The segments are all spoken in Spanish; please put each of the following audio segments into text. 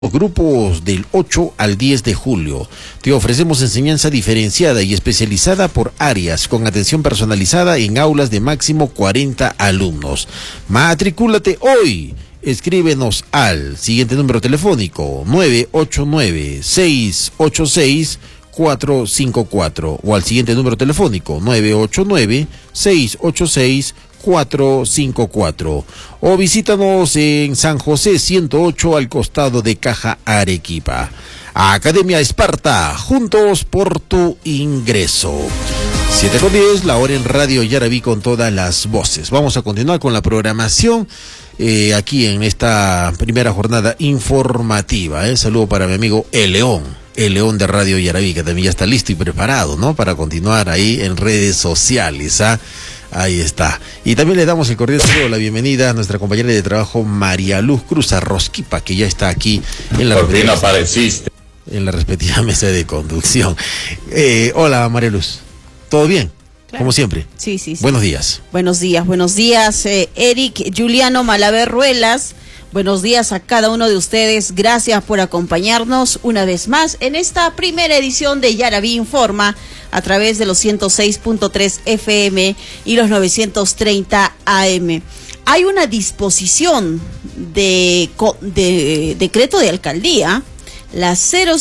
Grupos del 8 al 10 de julio. Te ofrecemos enseñanza diferenciada y especializada por áreas, con atención personalizada en aulas de máximo 40 alumnos. Matricúlate hoy. Escríbenos al siguiente número telefónico: 989-686-454 o al siguiente número telefónico: 989-686-454, o visítanos en San José 108 al costado de Caja Arequipa. Academia Esparta, juntos por tu ingreso. 7:10, la hora en Radio Yaraví con todas las voces. Vamos a continuar con la programación aquí en esta primera jornada informativa. Saludo para mi amigo El León de Radio Yaraví, que también ya está listo y preparado, ¿no? Para continuar ahí en redes sociales, Ahí está. Y también le damos el cordial saludo, la bienvenida a nuestra compañera de trabajo María Luz Cruz Arrosquipa, que ya está aquí en la respectiva mesa de conducción. Hola María Luz, ¿todo bien? Claro. Como siempre. Sí. Buenos días. Buenos días, Eric Juliano Malaver Ruelas. Buenos días a cada uno de ustedes. Gracias por acompañarnos una vez más en esta primera edición de Yaraví Informa a través de los 106.3 FM y los 930 AM. Hay una disposición de decreto de alcaldía, la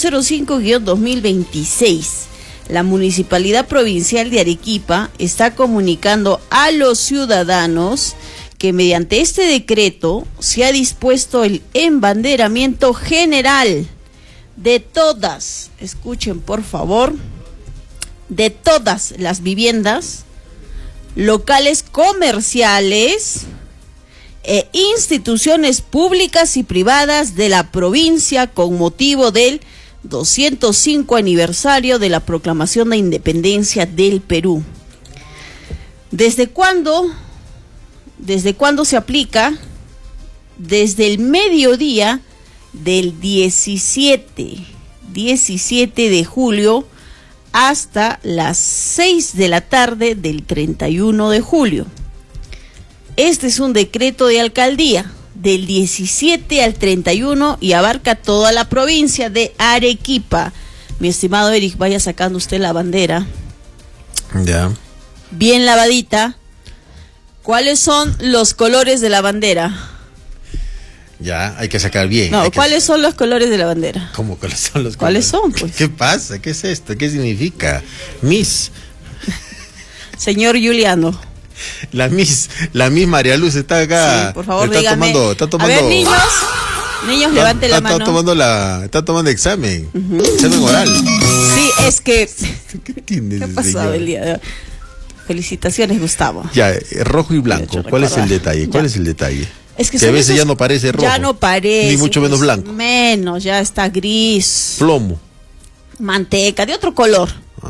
005-2026. La Municipalidad Provincial de Arequipa está comunicando a los ciudadanos que mediante este decreto se ha dispuesto el embanderamiento general de todas, escuchen por favor, de todas las viviendas, locales comerciales e instituciones públicas y privadas de la provincia con motivo del 205 aniversario de la proclamación de independencia del Perú. ¿Desde cuándo se aplica? Desde el mediodía del 17 de julio hasta las 6 de la tarde del 31 de julio. Este es un decreto de alcaldía del 17 al 31 y abarca toda la provincia de Arequipa. Mi estimado Eric, vaya sacando usted la bandera. Ya. Bien lavadita. ¿Cuáles son los colores de la bandera? Ya, hay que sacar bien. No, ¿cuáles son los colores de la bandera? ¿Cómo cuáles son los colores? ¿Cuáles son, pues? ¿Qué pasa? ¿Qué es esto? ¿Qué significa? Miss. Señor Juliano. La Miss María Luz está acá. Sí, por favor, está dígame. Tomando. A ver, niños, levanten la mano. Está tomando examen. Examen oral. Sí, es que... ¿Qué ha pasado el día de hoy? Felicitaciones, Gustavo. Ya, rojo y blanco. ¿Cuál es el detalle? Es que a veces ya no parece rojo. Ya no parece. Ni mucho menos blanco. Menos, ya está gris. Plomo. Manteca, de otro color.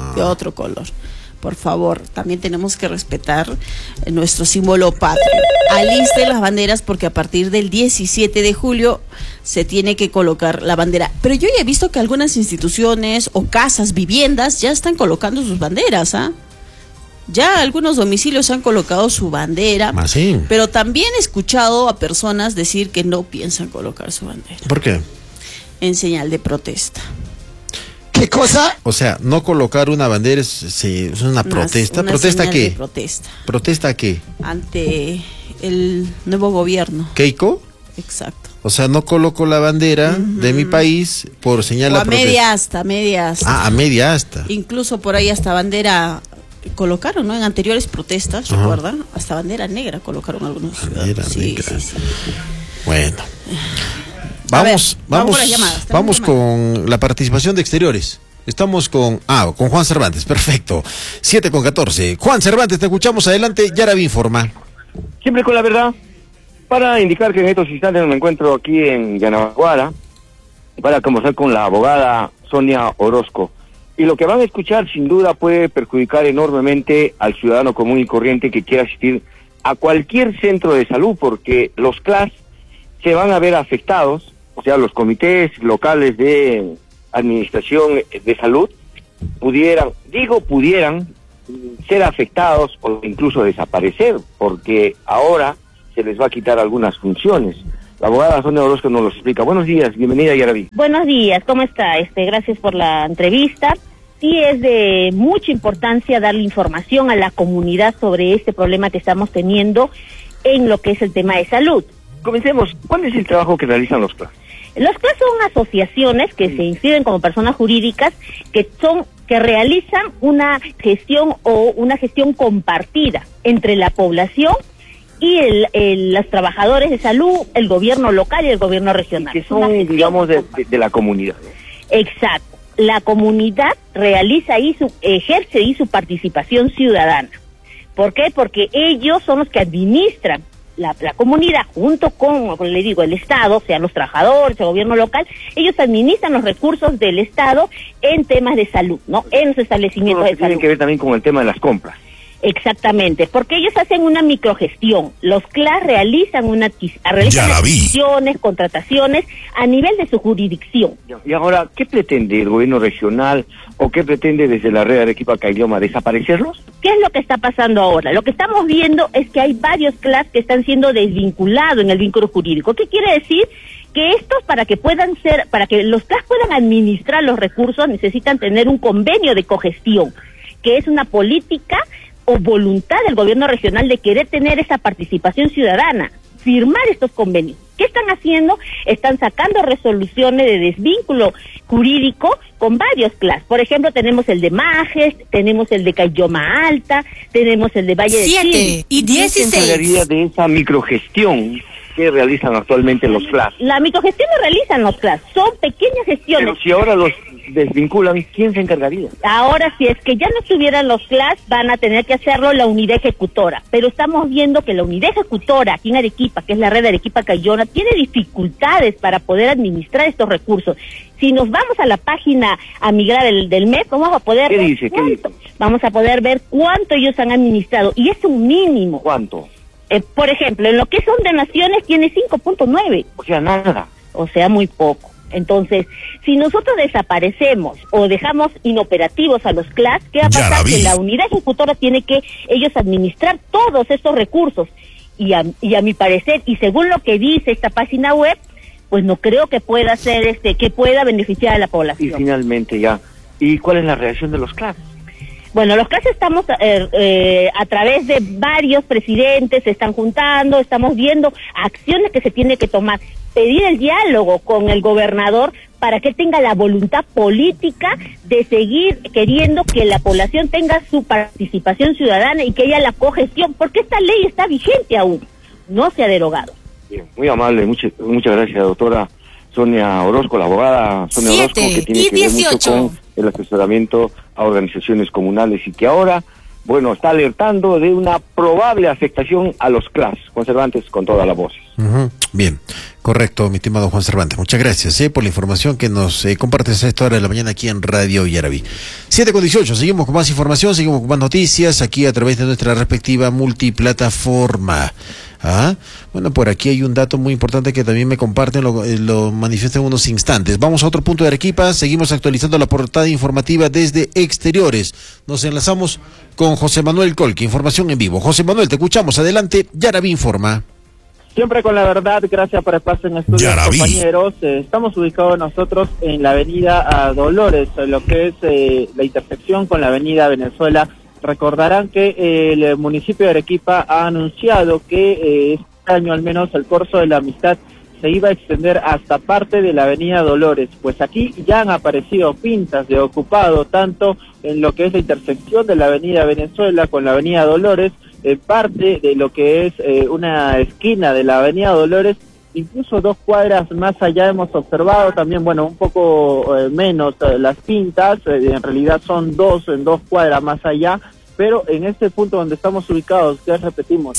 Por favor, también tenemos que respetar nuestro símbolo patrio. Alisten las banderas porque a partir del 17 de julio se tiene que colocar la bandera. Pero yo ya he visto que algunas instituciones o casas, viviendas, ya están colocando sus banderas, Ya algunos domicilios han colocado su bandera, sí. Pero también he escuchado a personas decir que no piensan colocar su bandera. ¿Por qué? En señal de protesta. ¿Qué cosa? O sea, no colocar una bandera es una protesta. ¿Protesta qué? ¿Protesta qué? Ante el nuevo gobierno. ¿Keiko? Exacto. O sea, no coloco la bandera de mi país por señal de protesta. Media asta. A media asta. Incluso por ahí hasta bandera colocaron, ¿no? En anteriores protestas, ¿recuerdan? Hasta bandera negra colocaron algunos ciudadanos. Sí. Bueno. Vamos con la participación de exteriores. Estamos con Juan Cervantes, perfecto. 7:14. Juan Cervantes, te escuchamos, adelante, Yaraví Informa. Siempre con la verdad, para indicar que en estos instantes me encuentro aquí en Yanaguara para conversar con la abogada Sonia Orozco. Y lo que van a escuchar sin duda puede perjudicar enormemente al ciudadano común y corriente que quiera asistir a cualquier centro de salud, porque los CLAS se van a ver afectados, o sea, los comités locales de administración de salud pudieran ser afectados o incluso desaparecer, porque ahora se les va a quitar algunas funciones. La abogada Sonia Orozco nos lo explica. Buenos días, bienvenida Yaraví. Buenos días, ¿cómo está? Gracias por la entrevista. Sí es de mucha importancia darle información a la comunidad sobre este problema que estamos teniendo en lo que es el tema de salud. Comencemos, ¿cuál es el trabajo que realizan los CLAS? Los CLAS son asociaciones que se inscriben como personas jurídicas que realizan una gestión compartida entre la población y los trabajadores de salud, el gobierno local y el gobierno regional. Que son, digamos, de la comunidad. Exacto. La comunidad ejerce ahí su participación ciudadana. ¿Por qué? Porque ellos son los que administran la comunidad junto con, le digo, el Estado, o sea, los trabajadores, el gobierno local. Ellos administran los recursos del Estado en temas de salud, ¿no? En los establecimientos de salud. Tienen que ver también con el tema de las compras. Exactamente, porque ellos hacen una microgestión. Los CLAS realizan adquisiciones, contrataciones a nivel de su jurisdicción. Y ahora, ¿qué pretende el gobierno regional o qué pretende desde la red de Arequipa Caylloma? ¿Desaparecerlos? ¿Qué es lo que está pasando ahora? Lo que estamos viendo es que hay varios CLAS que están siendo desvinculados en el vínculo jurídico. ¿Qué quiere decir? Que estos, para que los CLAS puedan administrar los recursos, necesitan tener un convenio de cogestión, que es una política o voluntad del gobierno regional de querer tener esa participación ciudadana, firmar estos convenios. ¿Qué están haciendo? Están sacando resoluciones de desvínculo jurídico con varios CLAS. Por ejemplo, tenemos el de Majes, tenemos el de Caylloma Alta, tenemos el de Valle de 7 y 16. ¿Quién se encargaría de esa microgestión que realizan actualmente los CLAS? La microgestión no realizan los CLAS, son pequeñas gestiones. Pero si ahora los desvinculan, ¿quién se encargaría? Ahora, si es que ya no estuvieran los CLAS, van a tener que hacerlo la unidad ejecutora. Pero estamos viendo que la unidad ejecutora aquí en Arequipa, que es la red de Arequipa Caylloma, tiene dificultades para poder administrar estos recursos. Si nos vamos a la página a migrar del MEP, vamos a poder ver vamos a poder ver cuánto ellos han administrado, y es un mínimo. ¿Cuánto? Por ejemplo, en lo que son donaciones tiene 5.9. O sea, nada. O sea, muy poco. Entonces, si nosotros desaparecemos o dejamos inoperativos a los CLAS, ¿qué va a pasar? Que la unidad ejecutora tiene que ellos administrar todos estos recursos. Y a mi parecer, y según lo que dice esta página web, pues no creo que pueda ser que pueda beneficiar a la población. Y finalmente ya, ¿y cuál es la reacción de los CLAS? Bueno, los CLAS estamos a través de varios presidentes, se están juntando, estamos viendo acciones que se tiene que tomar, pedir el diálogo con el gobernador para que tenga la voluntad política de seguir queriendo que la población tenga su participación ciudadana y que haya la cogestión, porque esta ley está vigente aún, no se ha derogado. Bien, muy amable, muchas gracias, doctora Sonia Orozco, la abogada Sonia Orozco, que tiene que ver mucho con el asesoramiento a organizaciones comunales y que ahora, bueno, está alertando de una probable afectación a los CLAS, Juan Cervantes, con todas las voces. Bien, correcto, mi estimado Juan Cervantes. Muchas gracias por la información que nos compartes a esta hora de la mañana aquí en Radio Yaraví. 7:18, seguimos con más información, seguimos con más noticias aquí a través de nuestra respectiva multiplataforma. Bueno, por aquí hay un dato muy importante que también me comparten, lo manifiesto en unos instantes. Vamos a otro punto de Arequipa, seguimos actualizando la portada informativa desde exteriores. Nos enlazamos con José Manuel Colque, información en vivo. José Manuel, te escuchamos, adelante, Yaraví informa. Siempre con la verdad, gracias por el paso en estudios, compañeros. Estamos ubicados nosotros en la avenida Dolores, lo que es la intersección con la avenida Venezuela. Recordarán que el municipio de Arequipa ha anunciado que este año al menos el Corso de la Amistad se iba a extender hasta parte de la avenida Dolores. Pues aquí ya han aparecido pintas de ocupado, tanto en lo que es la intersección de la avenida Venezuela con la avenida Dolores, en parte de lo que es una esquina de la avenida Dolores, incluso 2 cuadras más allá hemos observado también, bueno, un poco menos las pintas, en realidad son 2 cuadras más allá, pero en este punto donde estamos ubicados, ya repetimos,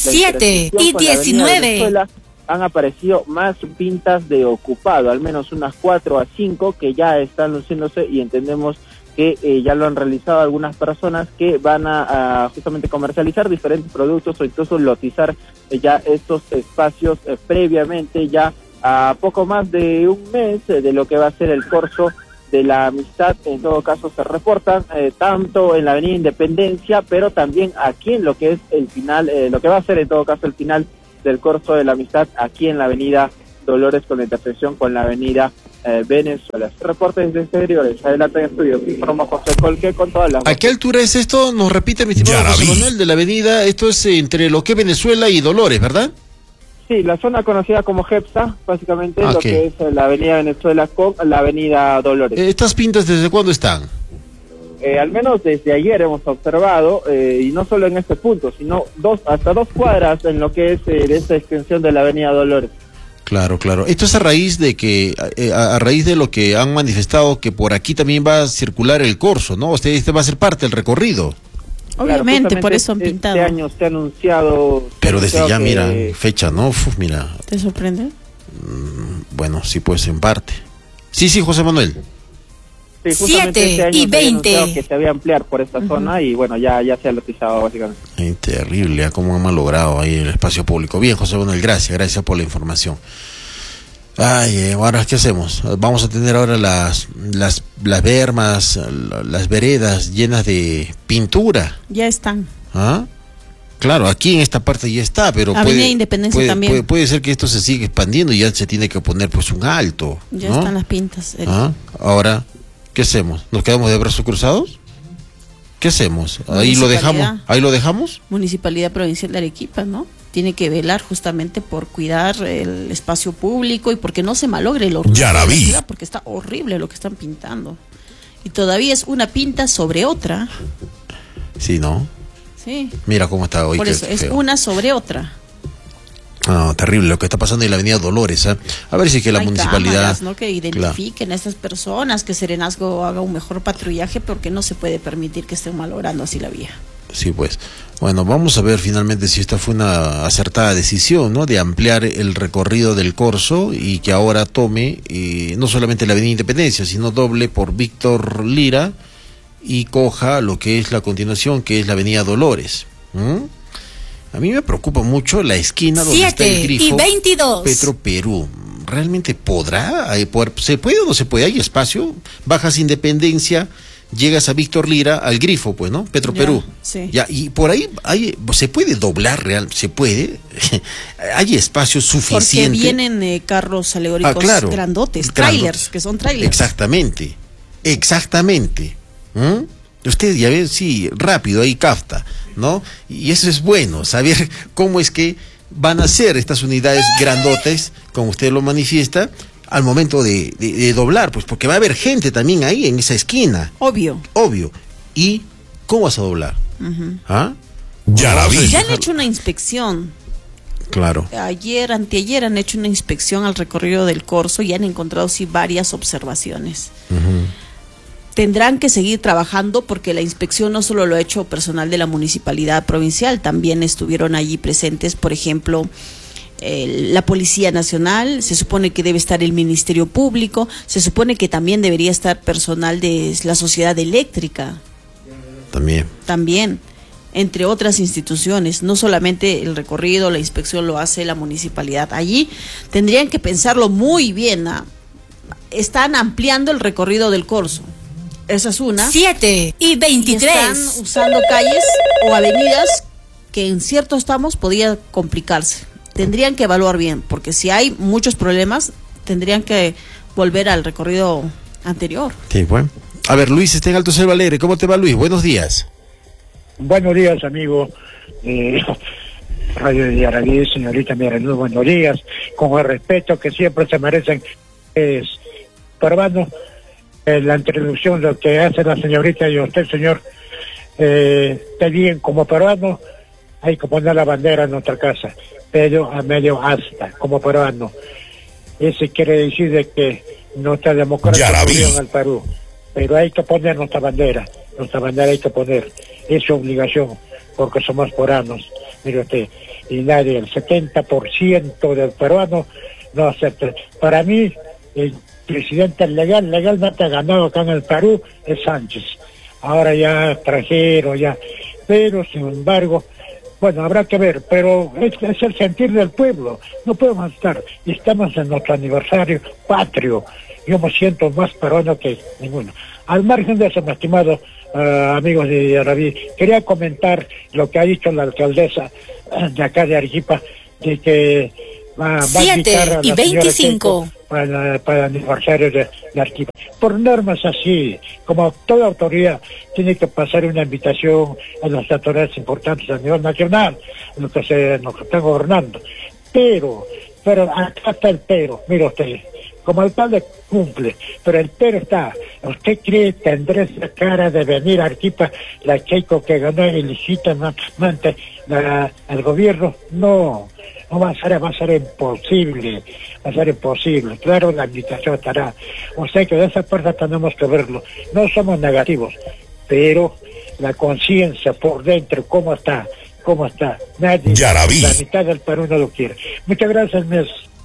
7:19, han aparecido más pintas de ocupado, al menos unas 4 a 5 que ya están luciéndose y entendemos que ya lo han realizado algunas personas que van a justamente comercializar diferentes productos o incluso lotizar ya estos espacios previamente, ya a poco más de un mes de lo que va a ser el Corso de la Amistad. En todo caso se reportan tanto en la avenida Independencia, pero también aquí en lo que es el final, lo que va a ser en todo caso el final del Corso de la Amistad aquí en la avenida Dolores con la intersección con la avenida Venezuela. Reportes de exteriores. Adelante en estudio. Informa José Colque con todas las... ¿A qué altura es esto? Nos repite mi estimado José Manuel, de la avenida. Esto es entre lo que es Venezuela y Dolores, ¿verdad? Sí, la zona conocida como JEPSA, básicamente, lo que es la avenida Venezuela con la avenida Dolores. ¿Estas pintas desde cuándo están? Al menos desde ayer hemos observado, y no solo en este punto, sino hasta dos cuadras en lo que es de esta extensión de la avenida Dolores. Claro, claro. Esto es a raíz de que, a raíz de lo que han manifestado, que por aquí también va a circular el corso, ¿no? Este va a ser parte del recorrido. Obviamente, claro, por eso han pintado. Este año se ha anunciado... Pero desde ya, mira, fecha, ¿no? Uf, mira. ¿Te sorprende? Bueno, sí, pues en parte. Sí, José Manuel. Sí, 7:20 que se había ampliar por esta zona y bueno, ya se ha noticiado básicamente. Terrible, cómo han malogrado ahí el espacio público. Bien, José Manuel, gracias por la información. Ay, ahora, ¿qué hacemos? Vamos a tener ahora las bermas, las veredas llenas de pintura. Ya están. ¿Ah? Claro, aquí en esta parte ya está, pero Avenida Independencia también. Puede ser que esto se siga expandiendo y ya se tiene que poner pues un alto. Ya ¿no? están las pintas. Ahora, ¿qué hacemos? ¿Nos quedamos de brazos cruzados? ¿Qué hacemos? ¿Ahí lo dejamos? Municipalidad Provincial de Arequipa, ¿no? Tiene que velar justamente por cuidar el espacio público y porque no se malogre el orden de la ciudad, porque está horrible lo que están pintando. Y todavía es una pinta sobre otra. Sí, ¿no? Sí. Mira cómo está hoy. Por eso, es una sobre otra. Terrible lo que está pasando en la avenida Dolores. A ver si es que la municipalidad... cámaras, ¿no? Que identifiquen a estas personas, que Serenazgo haga un mejor patrullaje, porque no se puede permitir que estén malogrando así la vía. Sí, pues. Bueno, vamos a ver finalmente si esta fue una acertada decisión, ¿no? De ampliar el recorrido del corso y que ahora tome no solamente la avenida Independencia, sino doble por Víctor Lira y coja lo que es la continuación, que es la avenida Dolores. A mí me preocupa mucho la esquina donde está el grifo 7:22. Petro Perú. ¿Realmente podrá? ¿Se puede o no se puede? ¿Hay espacio? Bajas Independencia, llegas a Víctor Lira, al grifo, pues, ¿no? Petro Perú. Sí. Ya, y por ahí se puede doblar se puede. Hay espacio suficiente. Porque vienen carros alegóricos grandotes, trailers, que son trailers. Exactamente. Usted ya ve, sí, rápido, ahí capta, ¿no? Y eso es bueno, saber cómo es que van a ser estas unidades grandotes, como usted lo manifiesta, al momento de doblar, pues porque va a haber gente también ahí en esa esquina. Obvio. ¿Y cómo vas a doblar? Ya han hecho una inspección. Claro. Anteayer han hecho una inspección al recorrido del corso y han encontrado sí varias observaciones. Tendrán que seguir trabajando porque la inspección no solo lo ha hecho personal de la municipalidad provincial, también estuvieron allí presentes, por ejemplo, la Policía Nacional, se supone que debe estar el Ministerio Público, se supone que también debería estar personal de la Sociedad Eléctrica. También, entre otras instituciones, no solamente el recorrido, la inspección lo hace la municipalidad. Allí tendrían que pensarlo muy bien. Están ampliando el recorrido del corso. Esa es una. 7:23. Están usando calles o avenidas que en ciertos tramos podía complicarse. Tendrían que evaluar bien, porque si hay muchos problemas, tendrían que volver al recorrido anterior. Sí, bueno. A ver, Luis está en Alto Selva Alegre. ¿Cómo te va, Luis? Buenos días. Buenos días, amigo. Radio de Yaraví, señorita Mirenudo, buenos días. Con el respeto que siempre se merecen. Peruano, la introducción de lo que hace la señorita y usted, señor, está bien, como peruano hay que poner la bandera en nuestra casa, pero a medio asta, como peruano. Eso quiere decir de que nuestra democracia murió en el Perú, pero hay que poner nuestra bandera hay que poner, es su obligación, porque somos peruanos, mire usted, y nadie, el 70% del peruano no acepta. Para mí, el presidente legalmente ha ganado acá en el Perú es Sánchez, ahora ya extranjero, pero sin embargo, bueno, habrá que ver, pero es el sentir del pueblo, no podemos estamos en nuestro aniversario patrio, yo me siento más peruano que ninguno. Al margen de eso, mi estimado amigos de Yaraví, quería comentar lo que ha dicho la alcaldesa de acá de Arequipa, de que va a invitar a la 7:25 para el aniversario de Arequipa. Por normas así, como toda autoridad, tiene que pasar una invitación a las autoridades importantes a nivel nacional, los que están gobernando. Pero acá está el pero, mira usted, como alcalde cumple, pero el pero está. ¿Usted cree que tendrá esa cara de venir a Arequipa la Keiko que ganó ilícitamente al gobierno? No va a ser imposible, claro, la invitación estará. O sea que de esa parte tenemos que verlo, no somos negativos, pero la conciencia por dentro, ¿cómo está? Nadie, la mitad del Perú no lo quiere. Muchas gracias, Mes.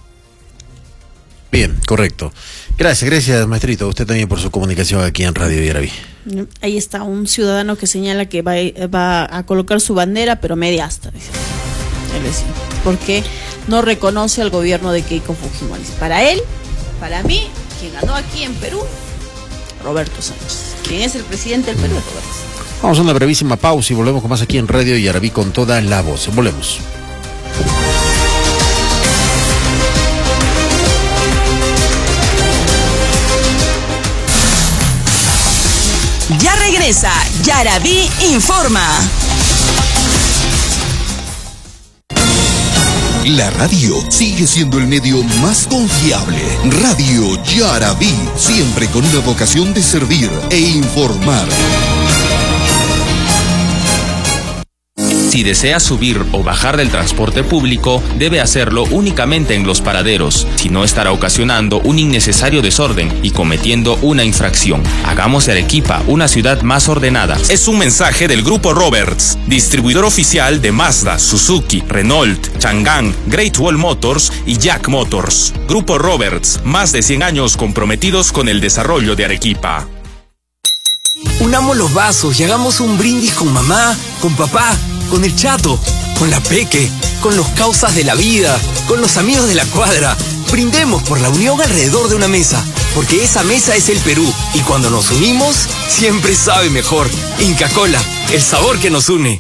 Bien, correcto. Gracias, maestrito. Usted también por su comunicación aquí en Radio Yaraví. Ahí está un ciudadano que señala que va a colocar su bandera, pero media asta, dice. Porque no reconoce al gobierno de Keiko Fujimori. Para él, para mí, quien ganó aquí en Perú, Roberto Sánchez. Quien es el presidente del Perú es Roberto Sánchez. Vamos a una brevísima pausa y volvemos con más aquí en Radio Yaraví con toda la voz. Volvemos. Ya regresa Yaraví Informa. La radio sigue siendo el medio más confiable. Radio Yaraví, siempre con una vocación de servir e informar. Si desea subir o bajar del transporte público, debe hacerlo únicamente en los paraderos, si no estará ocasionando un innecesario desorden y cometiendo una infracción. Hagamos de Arequipa una ciudad más ordenada. Es un mensaje del Grupo Roberts, distribuidor oficial de Mazda, Suzuki, Renault, Chang'an, Great Wall Motors y Jack Motors. Grupo Roberts, más de 100 años comprometidos con el desarrollo de Arequipa. Unamos los vasos y hagamos un brindis con mamá, con papá, con el chato, con la peque, con los causas de la vida, con los amigos de la cuadra. Brindemos por la unión alrededor de una mesa, porque esa mesa es el Perú, y cuando nos unimos, siempre sabe mejor. Inca Kola, el sabor que nos une.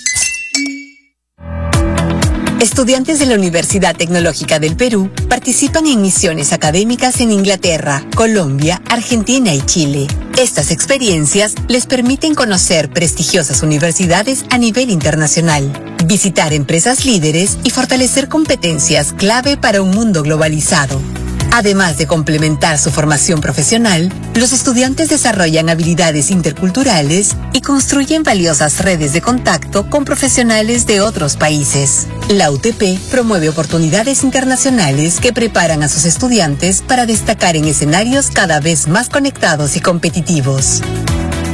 Estudiantes de la Universidad Tecnológica del Perú participan en misiones académicas en Inglaterra, Colombia, Argentina y Chile. Estas experiencias les permiten conocer prestigiosas universidades a nivel internacional, visitar empresas líderes y fortalecer competencias clave para un mundo globalizado. Además de complementar su formación profesional, los estudiantes desarrollan habilidades interculturales y construyen valiosas redes de contacto con profesionales de otros países. La UTP promueve oportunidades internacionales que preparan a sus estudiantes para destacar en escenarios cada vez más conectados y competitivos.